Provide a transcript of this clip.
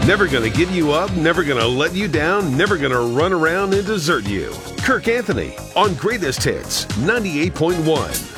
Never gonna give you up, never gonna let you down, never gonna run around and desert you. Kirk Anthony on Greatest Hits 98.1.